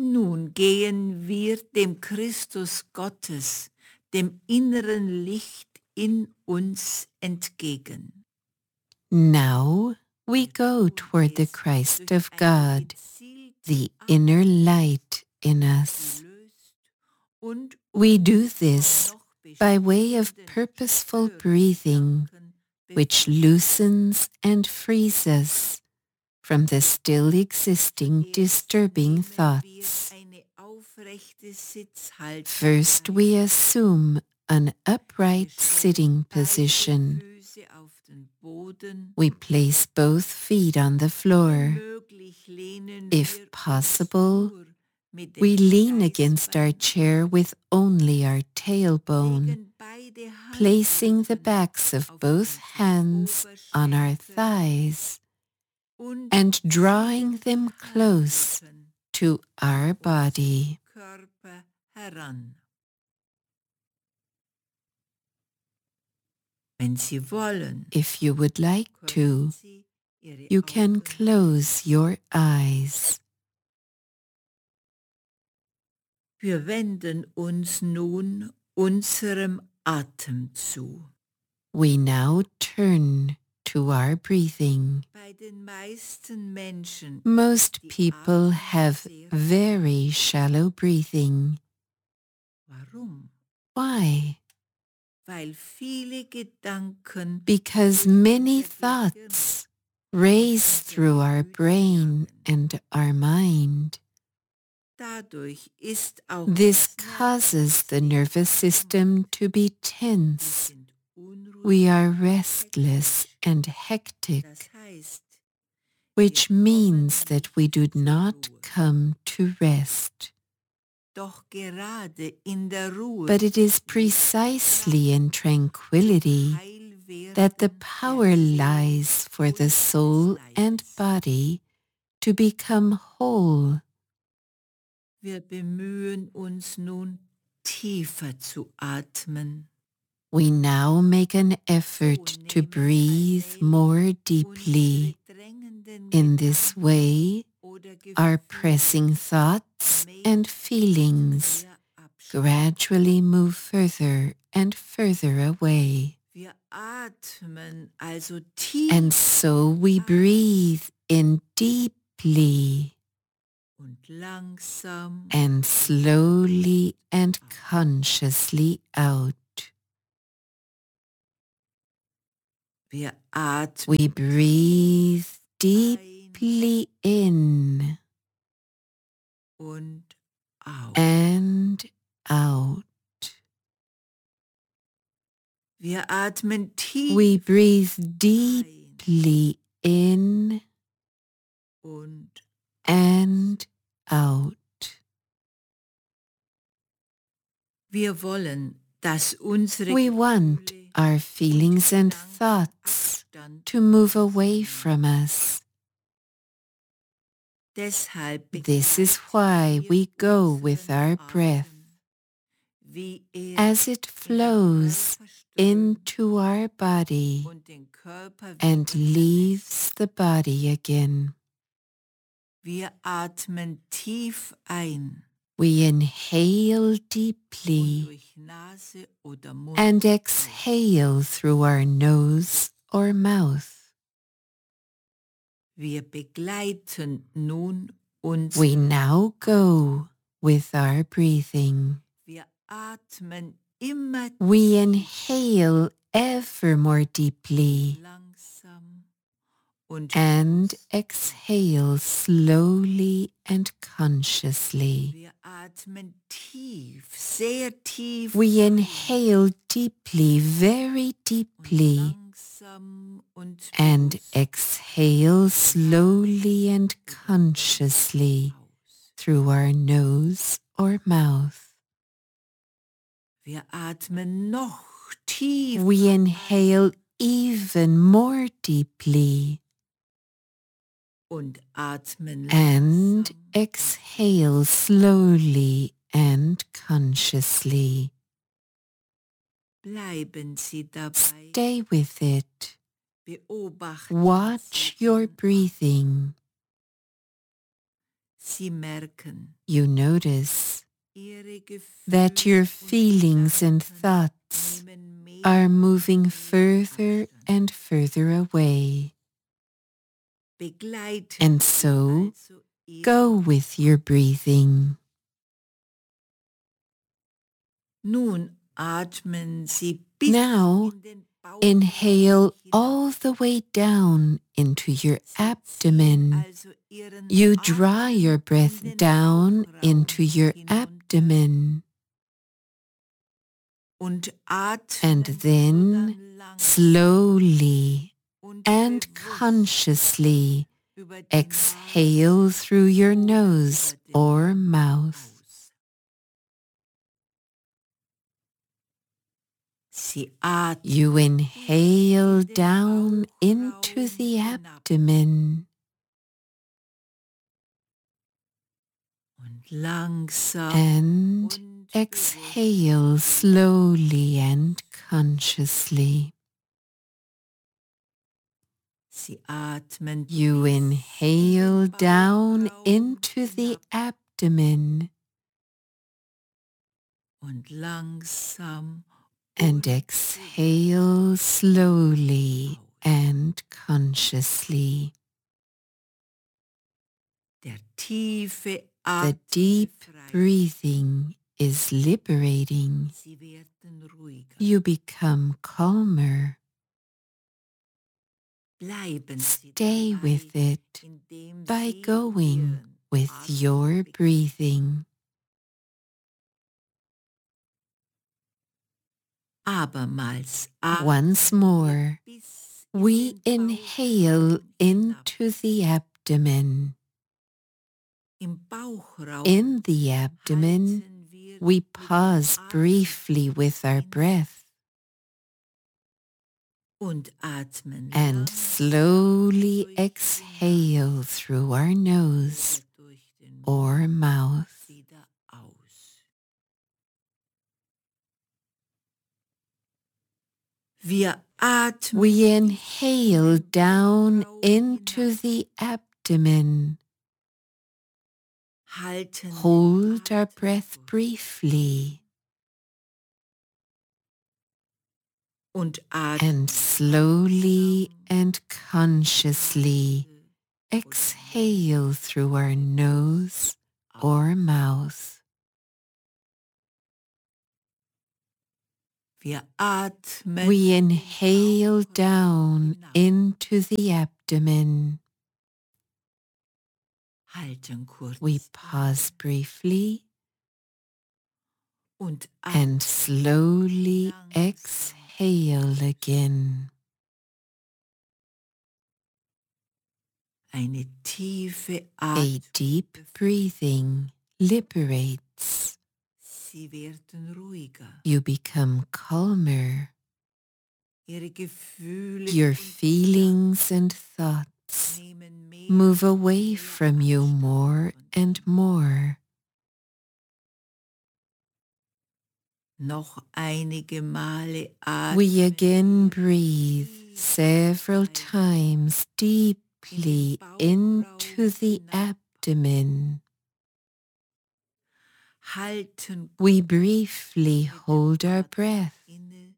Nun gehen wir dem Christus Gottes, dem inneren Licht in uns entgegen. Now we go toward the Christ of God, the inner light in us. We do this by way of purposeful breathing, which loosens and frees us from the still existing disturbing thoughts. First, we assume an upright sitting position. We place both feet on the floor. If possible, we lean against our chair with only our tailbone, placing the backs of both hands on our thighs and drawing them close to our body. If you would like to, you can close your eyes. Wir wenden uns nun unserem Atem zu. We now turn to our breathing. Most people have very shallow breathing. Why? Because many thoughts race through our brain and our mind. This causes the nervous system to be tense. We are restless and hectic, which means that we do not come to rest. But it is precisely in tranquility that the power lies for the soul and body to become whole. Wir bemühen uns nun, tiefer zu atmen. We now make an effort to breathe more deeply. In this way, our pressing thoughts and feelings gradually move further and further away. And so we breathe in deeply and slowly and consciously out. We breathe deeply in and out. We breathe deeply in and out. We want our feelings and thoughts to move away from us. This is why we go with our breath as it flows into our body and leaves the body again. Wir atmen tief ein. We inhale deeply and exhale through our nose or mouth. Wir begleiten nun uns. We now go with our breathing. Wir atmen immer We inhale ever more deeply langsam und and exhale slowly and consciously. Wir atmen tief, sehr tief. We inhale deeply, very deeply, and exhale slowly and consciously through our nose or mouth. Wir atmen noch tief. We inhale even more deeply und atmen and langsam. Exhale slowly and consciously. Bleiben Sie dabei. Stay with it. Beobachten Watch Sie your breathing. Sie merken, You notice ihre that your Gefühle und feelings and Gedanken thoughts nehmen mehr are und moving mehr further Abstand. and further away. Begleiten And Sie so, also Ihre go with your breathing. Nun atmen Sie bis Now, in den inhale Bauchraum all hinein. the way down into your Sie ziehen abdomen. also Ihren You draw Atem your in breath den down Bauchraum into your hinunter abdomen. und And atmen then, sodann langsam slowly und and bewusst consciously, über die exhale Nase through your oder nose über den or Mund mouth. aus. Sie atmen You bis inhale in den down into Bauchraum the hinab abdomen und langsam and und exhale bewusst slowly and consciously. Sie atmen You bis in inhale den down Bauchraum into the hinab abdomen und langsam and und exhale slowly aus. and consciously. Der tiefe The Atem deep befreit. breathing is liberating. Sie werden ruhiger. You become calmer. Bleiben Sie Stay dabei, with it indem by Sie going Ihren with Atem your begleiten. breathing. Abermals Once atmen wir more, bis in we den inhale Bauchraum hinab. into the abdomen. Im Bauchraum In the abdomen, halten wir we mit dem pause briefly Atemzug with our inne breath und atmen and langsam slowly durch die exhale Nase through our nose oder durch den or Mund mouth. wieder aus. Wir atmen We bis in inhale den down Bauchraum into hinab, the abdomen. halten den Hold our Atem breath kurz briefly und and atmen slowly langsam and durch die consciously Nase oder exhale Mund through our bewusst nose aus. or mouth. Wir atmen We in den inhale Bauchraum down hinab, into the abdomen. halten kurz We inne pause briefly und and atmen slowly langsam exhale aus. again. Eine tiefe A deep Atmung befreit. breathing liberates. Sie werden ruhiger. You become calmer. Ihre Gefühle Your und feelings Gedanken and thoughts nehmen mehr move und away mehr from you Abstand more von and Ihnen. more. Noch einige Male We atmen again wir breathe tief several ein times in den deeply into Bauchraum the hinab, abdomen. halten We kurz briefly mit dem hold our Atem breath inne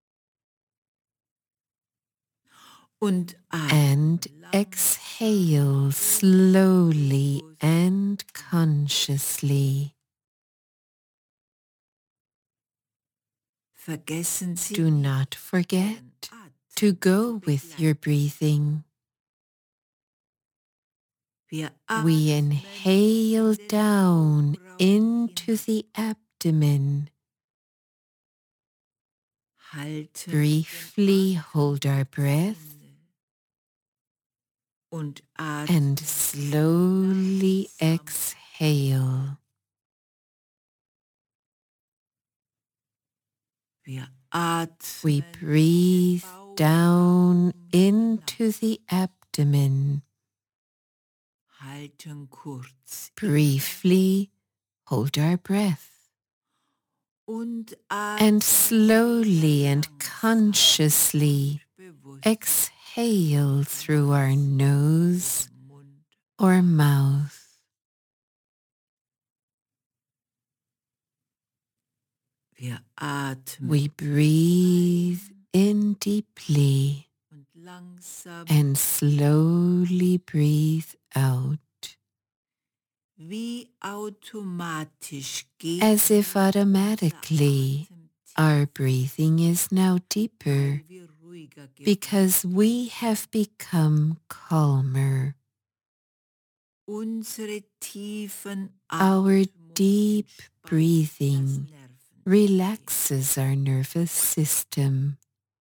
und and atmen exhale langsam und slowly bewusst and aus. consciously. Vergessen Sie Do nicht, not forget Ihren to Atem zu go with your begleiten. breathing. Wir We atmen inhale in den down Bauchraum into hinab, the abdomen. halten mit dem Briefly Atem hold our kurz breath inne und and atmen slowly langsam. exhale. Wir We atmen in den breathe down Bauchraum hinab, into the abdomen. halten kurz inne Briefly hold our breath und and atmen wieder slowly and langsam consciously und bewusst exhale through our Nase nose oder Mund or mouth. Wir atmen We breathe in deeply und langsam and slowly breathe out, wie automatisch geht as if unser automatically Atem our breathing is now deeper weil wir ruhiger geworden. because we have become calmer. Unsere tiefen Our Atmung deep entspannt das breathing Nervensystem. relaxes our nervous system.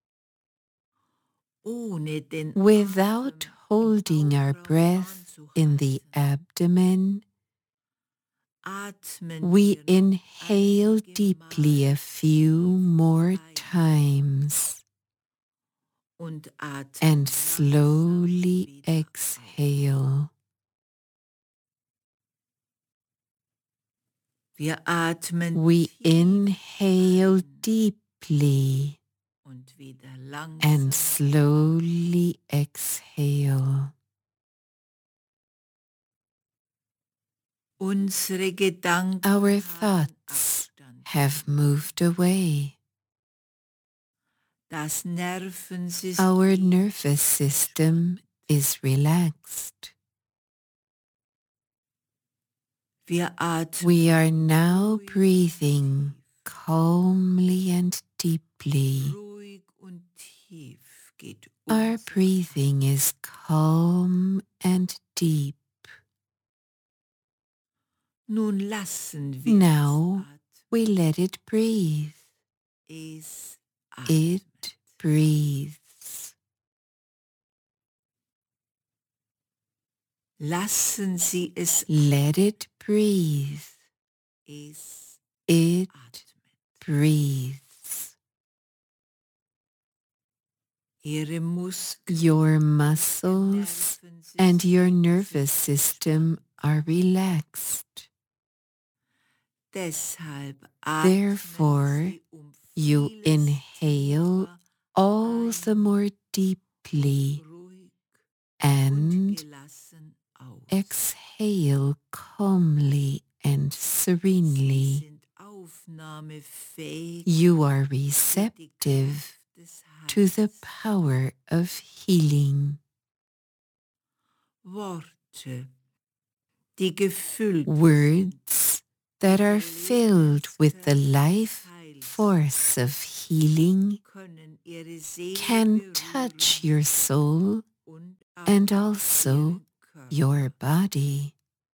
Ohne den Without Atem im holding our Bauchraum breath in the anzuhalten, abdomen, atmen we wir noch inhale einige deeply Mal a few tief more ein times und atmen and langsam slowly wieder aus. exhale. Wir atmen We tief inhale ein deeply und wieder and langsam slowly exhale. unsere Gedanken Our haben thoughts Abstand. have moved away. Das Nervensystem Our nervous system is relaxed. Wir atmen We are now ruhig breathing calmly and deeply. ruhig und tief geht Our unser breathing is calm and deep. Nun lassen wir Now es atmen. we let it breathe. Es It atmet. breathes. Lassen Sie es Let it breathe. Es It atmet. breathes. Ihre Muskeln Your und muscles Ihr and your Nervensystem nervous sind system are relaxed. Deshalb Therefore, atmen Sie you vieles inhale tiefer all the more deeply ruhig und and gelassen aus. exhale calmly and Sie serenely. sind aufnahmefähig You are für die receptive Kraft des to the Heils. power of healing. Worte, die gefüllt sind Words that are mit der filled with the Lebenskraft des life Heils force of healing können ihre Seele can touch berühren your soul und and auch also ihren Körper. your body.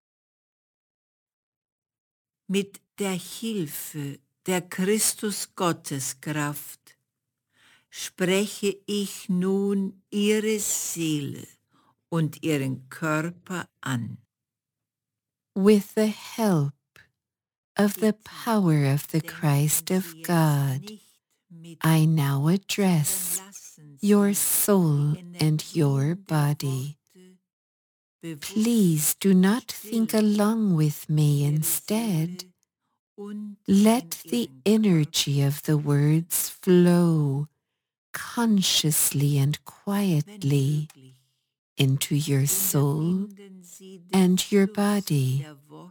Mit der Hilfe der Christus-Gotteskraft spreche ich nun ihre Seele und ihren Körper an. With the help of the power of the Christ of God, I now address your soul and your body. Please do not think along with me. Instead, let the energy of the words flow consciously and quietly into your soul and your body.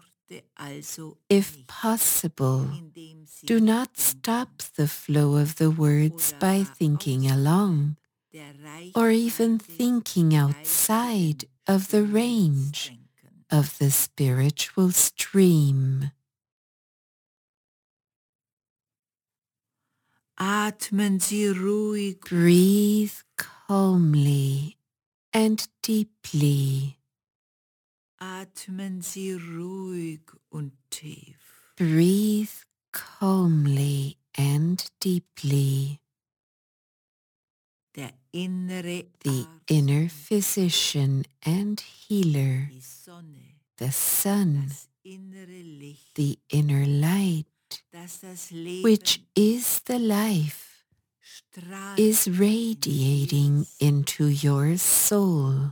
If possible, do not stop the flow of the words by thinking along or even thinking outside of the range of the spiritual stream. Atmen Sie ruhig. Breathe calmly and deeply. Atmen Sie ruhig und tief. Breathe calmly and deeply. Der innere The Arzt, inner physician and healer, die Sonne, the sun, das innere Licht, the inner light, das das Leben which is the life, strahlt is in radiating jedes into your soul.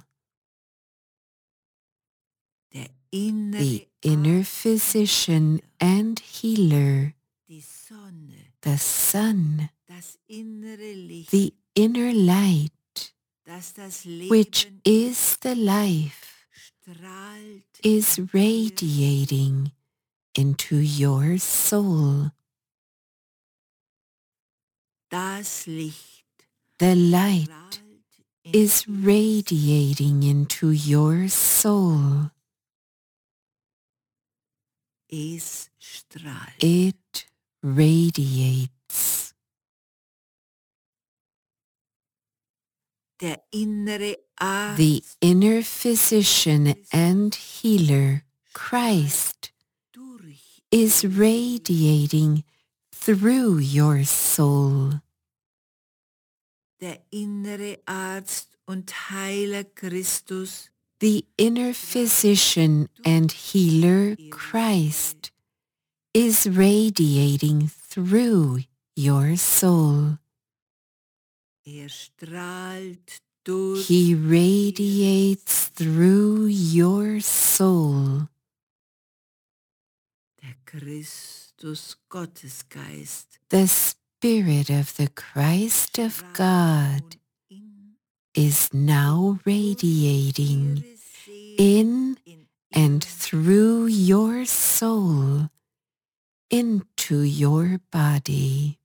Der The innere inner Arzt, physician and healer, die Sonne, the sun, das innere Licht, the inner light, das das which Leben is the life, strahlt is in radiating into your soul. Das Licht The light strahlt in is radiating into your soul. Es strahlt. It radiates. Der innere The Arzt inner physician and healer, Christ, durch is ihre radiating through your soul. Der innere Arzt und Heiler Christus The inner physician and healer, Christ, is radiating through your soul. strahlt durch He radiates through your soul. der Christus Gottesgeist The Spirit of the Christ of God in is now radiating ihre Seele, in in and ihren through your soul into your body.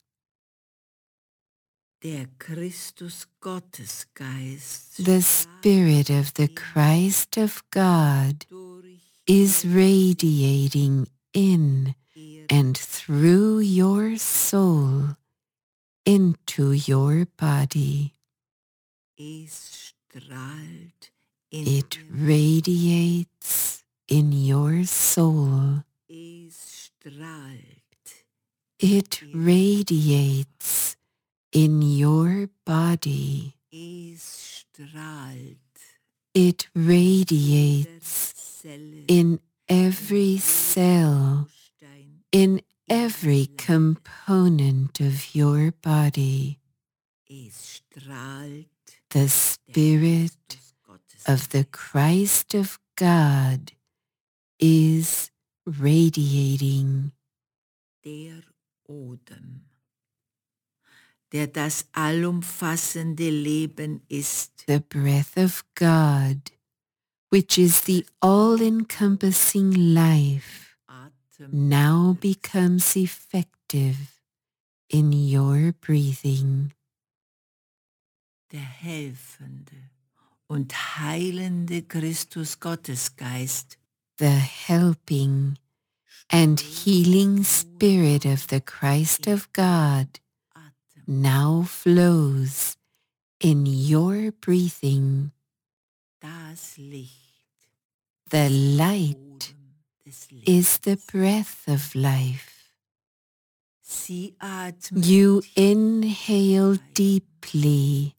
Der Christus Gottesgeist The Spirit of the Christ of God is radiating in and through your soul into your body. Es strahlt in It radiates in your soul. Es strahlt It radiates in your body. Es strahlt It radiates Zelle, in every cell, Baustein in every component of your body. Es strahlt The Spirit Christus Gottes, of the Christ of God is radiating. der Odem, der das allumfassende Leben ist, The breath of God, which is the all-encompassing life, Atem, now becomes effective in your breathing. der helfende und heilende Christus Gottesgeist, The helping and healing Spirit of the Christ of God Atem, now flows in your breathing. das Licht, The light Odem des is the Lebens. breath of life. Sie atmen You tief inhale ein deeply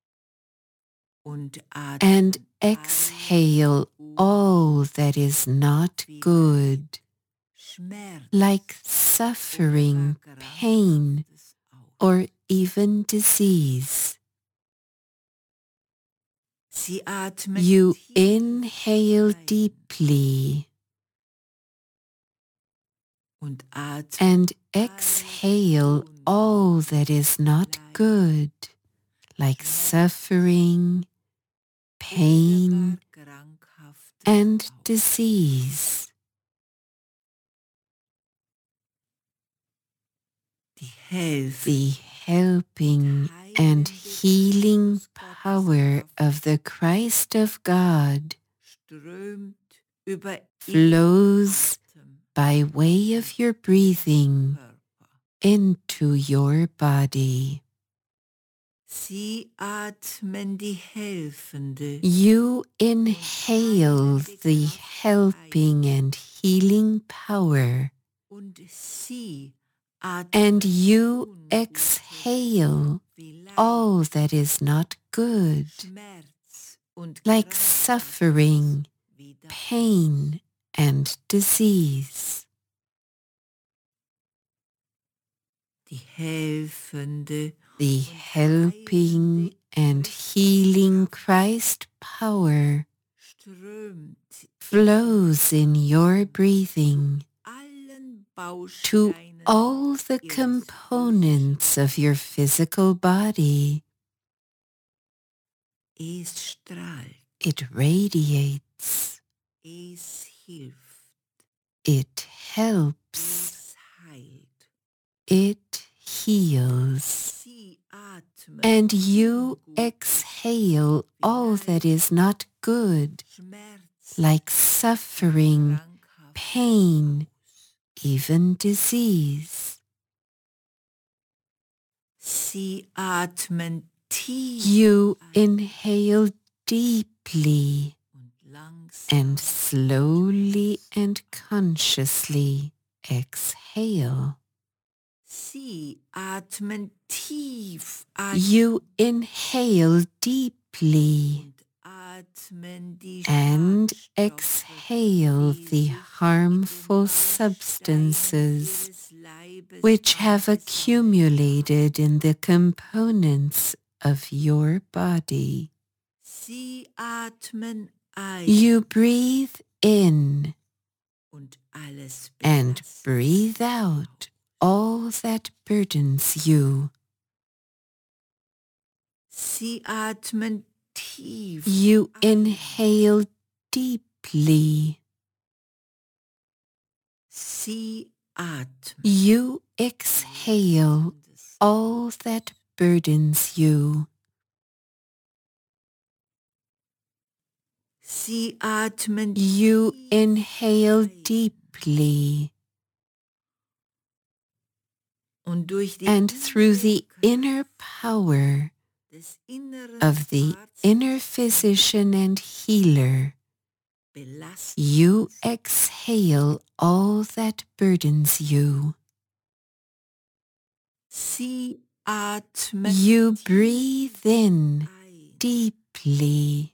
und and atmen exhale alles all that is not good, Schmerz like oder suffering, gar pain, Krankhaftes aus. or even disease. Sie atmen You tief inhale ein deeply und atmen and alles exhale all that is not Leid, good, like suffering, oder pain, gar Krankhaftes and aus. disease. Die Hilfe, The helping and healing power of the Christ of God strömt über flows Atem by way of your breathing Körper. into your body. Sie atmen die helfende You inhale the helping and healing power, und sie atmen and you Ungutes exhale wie Leid, all that is not good, Schmerz und like Krankhaftes suffering, wieder pain, and disease. die helfende The und helping heilende and healing Christ power strömt flows in your breathing allen to Bausteinen all the ihres components of your physical body. Es strahlt, It radiates. es hilft, It helps. es heilt. It heals. Sie and you exhale all that is not good, like suffering, pain, even disease. Sie atmen tief You inhale deeply und langsam and slowly and consciously exhale. Sie atmen tief ein You inhale deeply und atmen die and Schadstoffe, exhale die the sich harmful in den substances Bausteinen ihres which have Leibes accumulated in the components of your body. Sie atmen ein You breathe in und alles and belastet breathe out all that burdens you. Sie atmen tief You ein. inhale deeply. Sie atmen You exhale all that burdens you. Sie atmen You tief inhale ein. deeply, Und durch die and through the innere inner power des inneren of the inner Arztes physician and healer, belastet you exhale all that burdens you. Sie atmen You tief breathe in ein. deeply,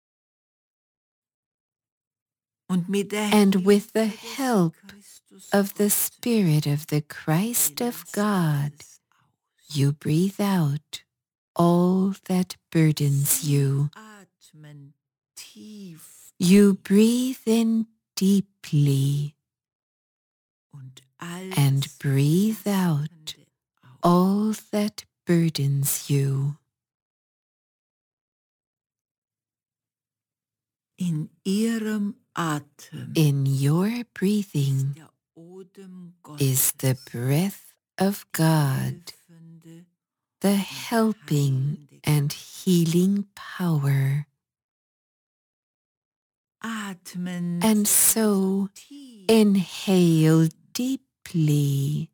Und mit der and with the Hilfe des help Christus of the Gottes Spirit of the Christ of belastet God, es aus. you breathe out all that burdens you. Atmen tief You breathe in deeply und alles and breathe out Belastende aus. all that burdens you. In ihrem Atem In your breathing der Odem is the Gottes, breath of God, helfende the helping and healing power. Atmen And Sie so tief inhale deeply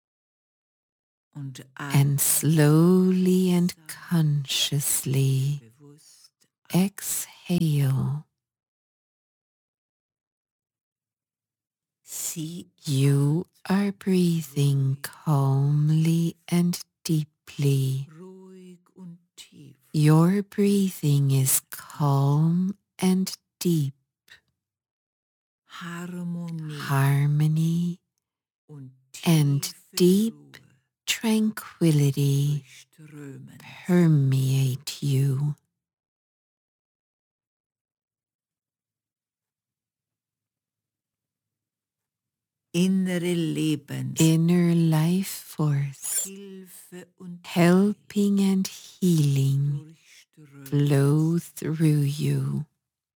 und and slowly and consciously bewusst exhale. Sie You are breathing calmly and deeply. ruhig und tief. Your breathing is calm and deep. Harmony und and tiefe deep Ruhe tranquility durchströmen. permeate you. Innere Lebens, Inner life force, Hilfe und helping and healing durchströmen. flow through you.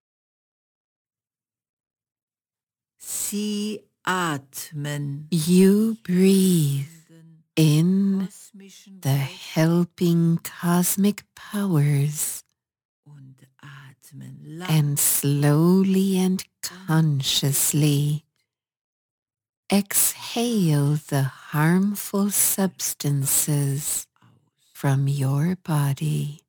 Sie atmen You breathe in kosmischen the helping cosmic powers und atmen and slowly and consciously exhale the harmful substances from your body.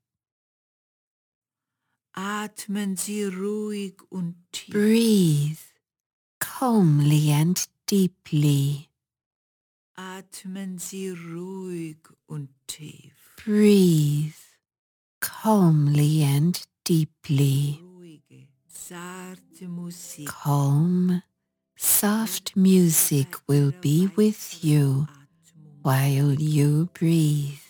Atmen Sie ruhig und tief. Breathe calmly and deeply. Atmen Sie ruhig und tief. Breathe calmly and deeply. Ruhige, zarte Musik. Calm, soft music will be with you while you breathe.